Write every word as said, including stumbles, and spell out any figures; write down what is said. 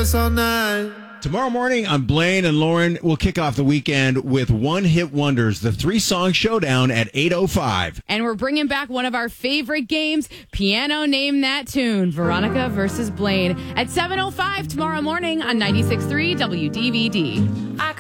dance all night. Tomorrow morning on Blaine and Lauren, we'll kick off the weekend with One Hit Wonders, the three-song showdown at eight oh five. And we're bringing back one of our favorite games, Piano Name That Tune, Veronica versus Blaine, at seven oh five tomorrow morning on ninety-six point three W D V D.